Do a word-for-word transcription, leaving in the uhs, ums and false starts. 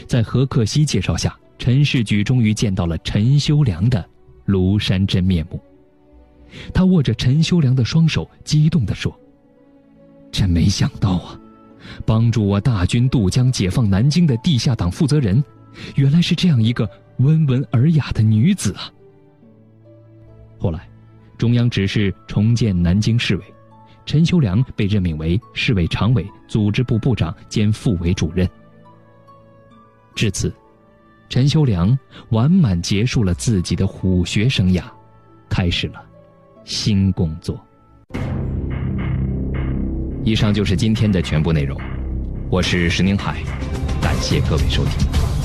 在何克西介绍下，陈士举终于见到了陈修良的庐山真面目。他握着陈修良的双手，激动地说：“真没想到啊，帮助我大军渡江解放南京的地下党负责人，原来是这样一个温文尔雅的女子啊！”后来，中央指示重建南京市委，陈修良被任命为市委常委、组织部部长兼副委主任。至此，陈修良完满结束了自己的虎学生涯，开始了新工作。以上就是今天的全部内容，我是石宁海，感谢各位收听。